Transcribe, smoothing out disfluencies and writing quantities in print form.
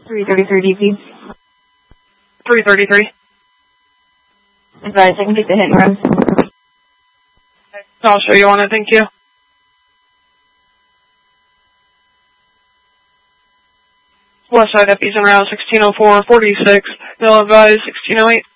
333 DP. 333. Advise, I can take the hit and run. I'll show you on it, thank you. West side Eppies en route 1604-46. They'll advise 1608.